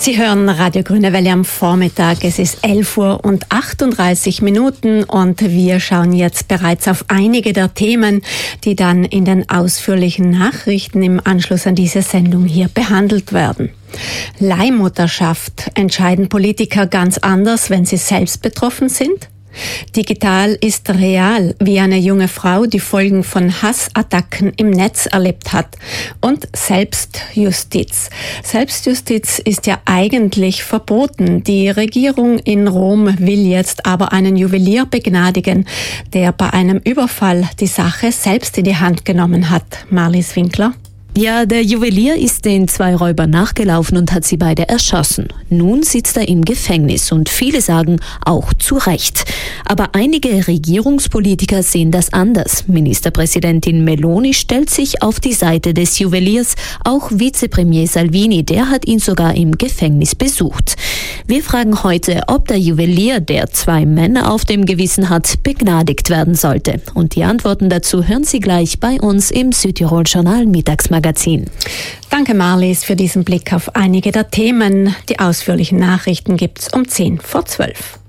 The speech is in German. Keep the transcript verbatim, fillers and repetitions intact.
Sie hören Radio Grüne Welle am Vormittag. Es ist elf Uhr und achtunddreißig Minuten und wir schauen jetzt bereits auf einige der Themen, die dann in den ausführlichen Nachrichten im Anschluss an diese Sendung hier behandelt werden. Leihmutterschaft entscheiden Politiker ganz anders, wenn sie selbst betroffen sind? Digital ist real, wie eine junge Frau die Folgen von Hassattacken im Netz erlebt hat. Und Selbstjustiz. Selbstjustiz ist ja eigentlich verboten. Die Regierung in Rom will jetzt aber einen Juwelier begnadigen, der bei einem Überfall die Sache selbst in die Hand genommen hat. Marlies Winkler. Ja, der Juwelier ist den zwei Räubern nachgelaufen und hat sie beide erschossen. Nun sitzt er im Gefängnis und viele sagen auch zu Recht. Aber einige Regierungspolitiker sehen das anders. Ministerpräsidentin Meloni stellt sich auf die Seite des Juweliers. Auch Vizepremier Salvini, der hat ihn sogar im Gefängnis besucht. Wir fragen heute, ob der Juwelier, der zwei Männer auf dem Gewissen hat, begnadigt werden sollte. Und die Antworten dazu hören Sie gleich bei uns im Südtirol Journal Mittagsmagazin. Danke Marlies für diesen Blick auf einige der Themen. Die ausführlichen Nachrichten gibt's um zehn vor zwölf.